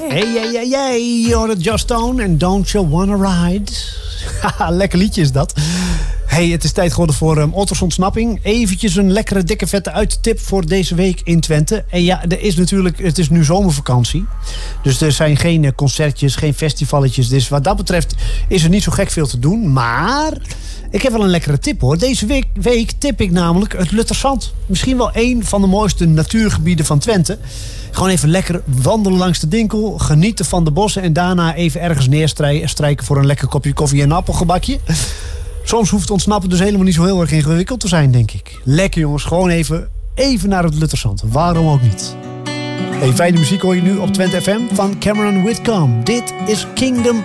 Hey, you're Just Stone and Don't You Wanna Ride. Haha, lekker liedje is dat. Hey, het is tijd geworden voor Otters Ontsnapping. Eventjes een lekkere, dikke, vette uittip voor deze week in Twente. En ja, het is nu zomervakantie. Dus er zijn geen concertjes, geen festivalletjes. Dus wat dat betreft is er niet zo gek veel te doen. Maar ik heb wel een lekkere tip hoor. Deze week tip ik namelijk het Lutterzand. Misschien wel een van de mooiste natuurgebieden van Twente. Gewoon even lekker wandelen langs de Dinkel. Genieten van de bossen. En daarna even ergens neerstrijken voor een lekker kopje koffie en een appelgebakje. Soms hoeft ontsnappen dus helemaal niet zo heel erg ingewikkeld te zijn, denk ik. Lekker jongens, gewoon even naar het Lutterzand. Waarom ook niet? Hey, fijne muziek hoor je nu op Twente FM van Cameron Whitcomb. Dit is Kingdom